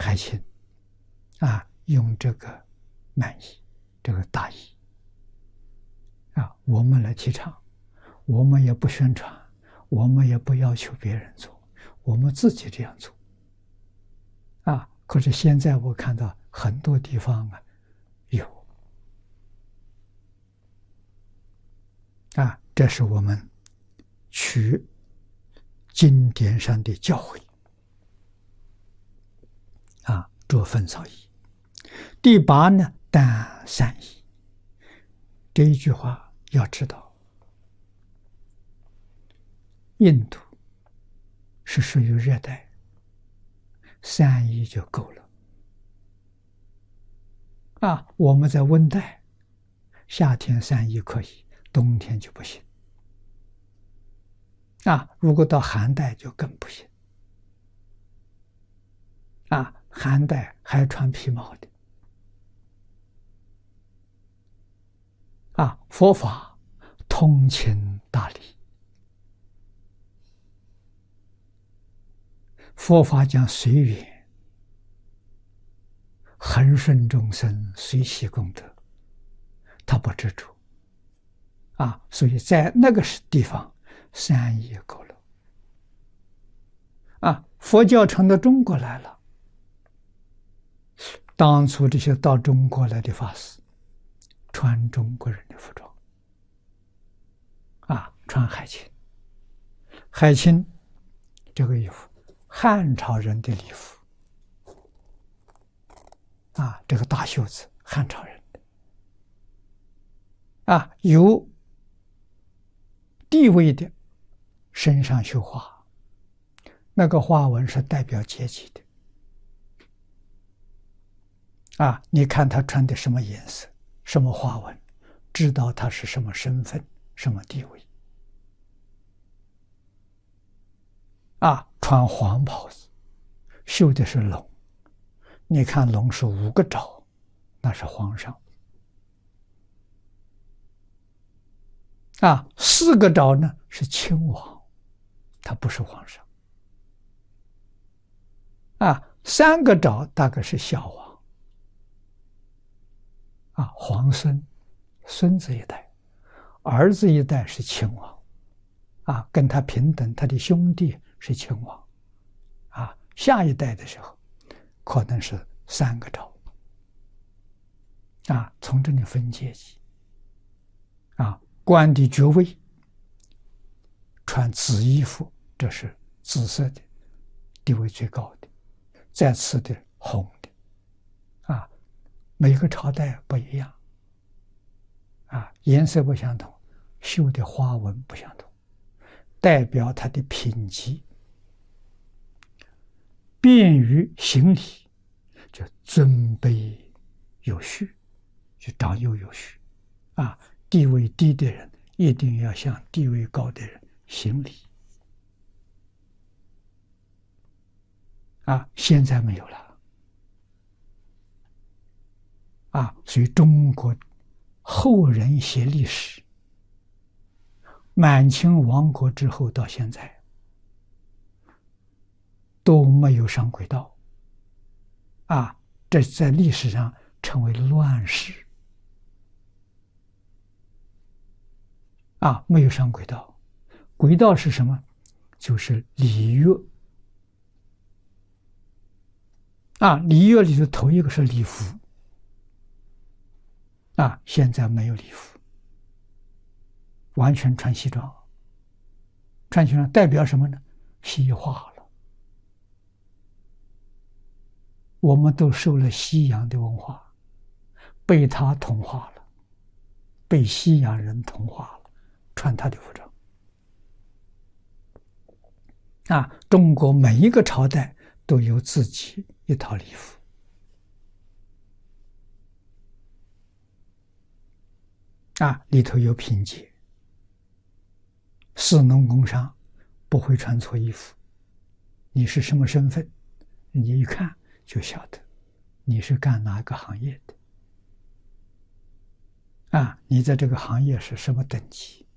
海清用这个满意，这个大义我们来提倡，我们也不宣传，我们也不要求别人做，我们自己这样做可是现在我看到很多地方有这是我们取经典上的教诲着粪扫夷。第八呢，但善夷。这一句话要知道，印度是属于热带，善夷就够了我们在温带，夏天善夷可以，冬天就不行如果到寒带就更不行寒带还穿皮毛的佛法通情达理，佛法讲随缘，恒顺众生，随喜功德，他不执着所以在那个地方善意够了佛教传到中国来了，当初这些到中国来的法师穿中国人的服装穿海青。海青这个衣服汉朝人的礼服这个大袖子汉朝人的有地位的身上绣花，那个花纹是代表阶级的你看他穿的什么颜色，什么花纹，知道他是什么身份，什么地位穿黄袍子，绣的是龙，你看龙是5个爪，那是皇上4个爪呢是亲王，他不是皇上3个爪大概是小王皇孙，孙子一代，儿子一代是亲王跟他平等，他的兄弟是亲王下一代的时候可能是3个爪从这里分阶级官的爵位穿紫衣服，这是紫色的，地位最高的，再次的红的每个朝代不一样颜色不相同，绣的花纹不相同，代表他的品级。便于行礼，就尊卑有序，就长幼有序地位低的人一定要向地位高的人行礼现在没有了所以中国后人写历史，满清亡国之后到现在都没有上轨道这在历史上称为乱世没有上轨道。轨道是什么？就是礼乐礼乐里头头一个是礼服现在没有礼服，完全穿西装。穿西装代表什么呢？西化了，我们都受了西洋的文化，被他同化了，被西洋人同化了，穿他的服装中国每一个朝代都有自己一套礼服里头有品阶，士农工商不会穿错衣服，你是什么身份，人家一看就晓得你是干哪个行业的你在这个行业是什么等级